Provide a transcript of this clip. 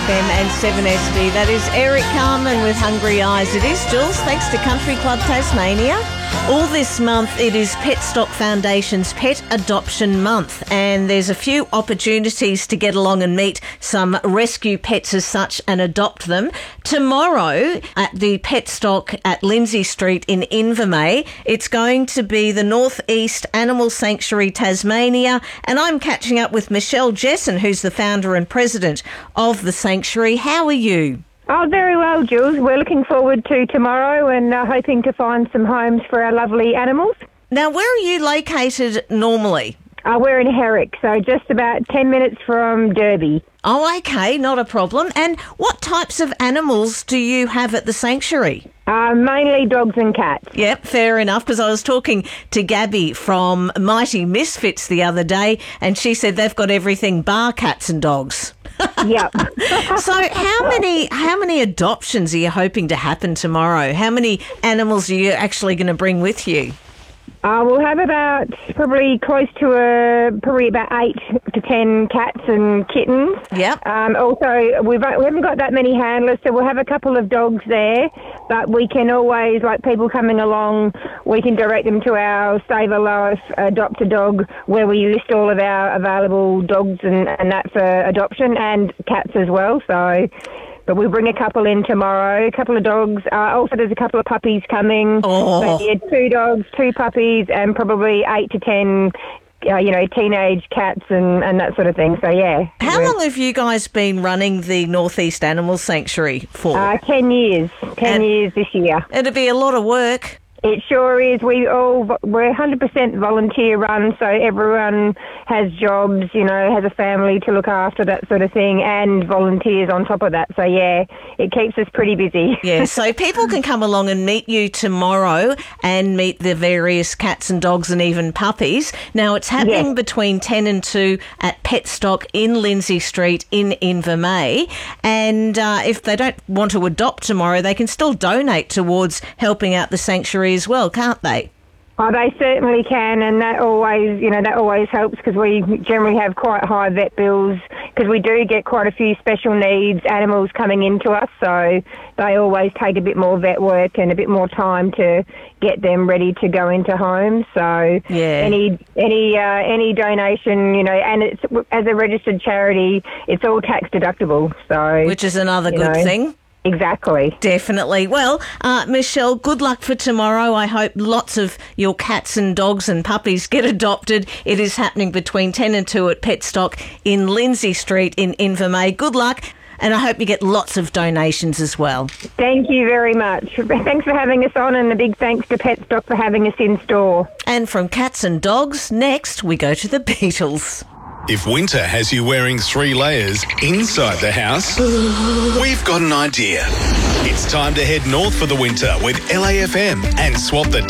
LAFM and 7SD. That is Eric Carmen with Hungry Eyes. It is, Jules, thanks to Country Club Tasmania. All this month, it is Petstock Foundation's Pet Adoption Month, and there's a few opportunities to get along and meet some rescue pets as such and adopt them. Tomorrow at the Petstock at Lindsay Street in Invermay, it's going to be the North East Animal Sanctuary Tasmania, and I'm catching up with Michelle Jessen, who's the founder and president of the sanctuary. How are you? Oh, very well, Jules. We're looking forward to tomorrow and hoping to find some homes for our lovely animals. Now, where are you located normally? We're in Herrick, so just about 10 minutes from Derby. Oh, okay, not a problem. And what types of animals do you have at the sanctuary? Mainly dogs and cats. Yep, fair enough, because I was talking to Gabby from Mighty Misfits the other day, and she said they've got everything bar cats and dogs. Yep. So how many adoptions are you hoping to happen tomorrow? How many animals are you actually going to bring with you? We'll have about probably close to probably about 8 to 10 cats and kittens. Yep. Also, we haven't got that many handlers, so we'll have a couple of dogs there. But we can always, like people coming along, we can direct them to our Save a Life Adopt a Dog, where we list all of our available dogs and that for adoption, and cats as well. So. But we'll bring a couple in tomorrow, a couple of dogs. Also, there's a couple of puppies coming. Oh. So, yeah, 2 dogs, 2 puppies, and probably 8 to 10, teenage cats and that sort of thing. So, yeah. How long have you guys been running the North East Animal Sanctuary for? 10 years. 10 years this year. It'd be a lot of work. It sure is. We're 100% volunteer run, so everyone has jobs, has a family to look after, that sort of thing, and volunteers on top of that. So, yeah, it keeps us pretty busy. Yeah, so people can come along and meet you tomorrow and meet the various cats and dogs and even puppies. Now, it's happening between 10 and 2 at Petstock in Lindsay Street in Invermay. And if they don't want to adopt tomorrow, they can still donate towards helping out the sanctuary as well, can't they? Oh, they certainly can, and that always helps, because we generally have quite high vet bills, because we do get quite a few special needs animals coming into us, so they always take a bit more vet work and a bit more time to get them ready to go into homes. So any donation, and it's, as a registered charity, it's all tax deductible. So which is another good thing. Exactly. Definitely. Well, Michelle, good luck for tomorrow. I hope lots of your cats and dogs and puppies get adopted. It is happening between 10 and 2 at Petstock in Lindsay Street in Invermay. Good luck, and I hope you get lots of donations as well. Thank you very much. Thanks for having us on, and a big thanks to Petstock for having us in store. And from cats and dogs, next we go to the Beatles. If winter has you wearing 3 layers inside the house, we've got an idea. It's time to head north for the winter with LAFM and swap the